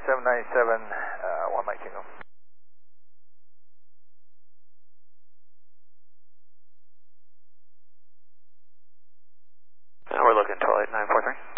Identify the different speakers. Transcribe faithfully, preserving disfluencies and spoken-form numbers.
Speaker 1: seven ninety-seven, uh, one Mike Kilo.
Speaker 2: Now we're looking twelve eight nine four three.